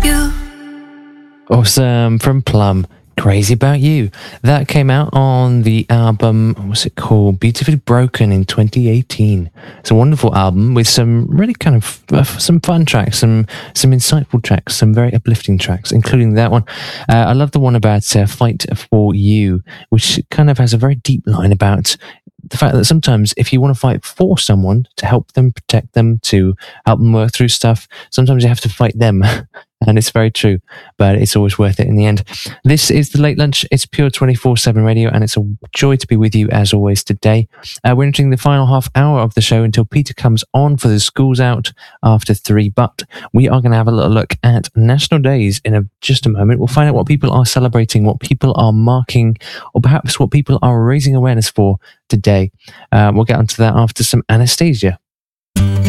you. Awesome, from Plum, Crazy About You. That came out on the album, what's it called? Beautifully Broken in 2018. It's a wonderful album with some really kind of some fun tracks, some insightful tracks, some very uplifting tracks, including that one. I love the one about Fight For You, which kind of has a very deep line about the fact that sometimes if you want to fight for someone to help them, protect them, to help them work through stuff, sometimes you have to fight them. And it's very true, but it's always worth it in the end. This is The Late Lunch. It's Pure 24/7 radio, and it's a joy to be with you as always today. We're entering the final half hour of the show until Peter comes on for the School's Out after 3, but we are going to have a little look at National Days in just a moment. We'll find out what people are celebrating, what people are marking, or perhaps what people are raising awareness for today. We'll get onto that after some Anastasia.